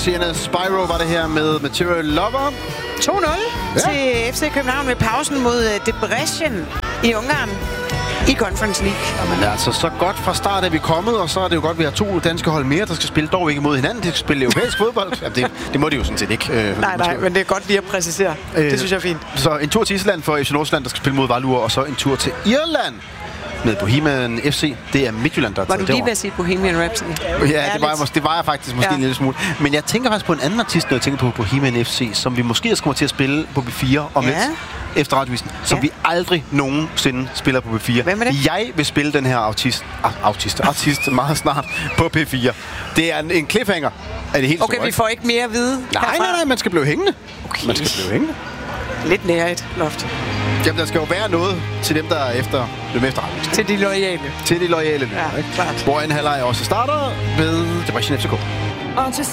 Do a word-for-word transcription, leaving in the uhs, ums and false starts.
Sienna Spyro var det her med Material Lover. to nul Ja. til F C København ved pausen mod uh, Debrecen i Ungarn i Conference League. Men det er altså så godt fra start er vi kommet, og så er det jo godt, at vi har to danske hold mere, der skal spille dog ikke mod hinanden. De skal spille europæisk fodbold. Jamen, det, det må de jo sådan set ikke. Øh, Nej, nej, men det er godt lige at præcisere. Øh, Det synes jeg er fint. Så en tur til Island for F C Nordsjælland, der skal spille mod Valur, og så en tur til Irland med Bohemian F C. Det er Midtjylland, der er Var du taget lige derover. ved at sige Bohemian Rhapsody? Ja, det var, jeg, mås- det var jeg faktisk måske Ja. en lille smule. Men jeg tænker faktisk på en anden artist, når jeg tænker på Bohemian F C, som vi måske også kommer til at spille på B fire om Ja. lidt efter Radioavisen, som Ja. vi aldrig nogensinde spiller på B fire. Hvem er det? Jeg vil spille den her autist, ah, autist, artist meget snart på P fire. Det er en, en cliffhanger af det helt Okay, store. vi får ikke mere at vide Nej, herfra. nej, nej, man skal blive hængende. Okay. Man skal blive hængende. Lidt nær et loft. Jamen, der skal jo være noget til dem, der er efter dem efter Radioavisen. Til de loyale. Til de loyale lyttere, Ja, ikke? klart. Hvor en halvleg også starter ved Debrecen F C K. Og til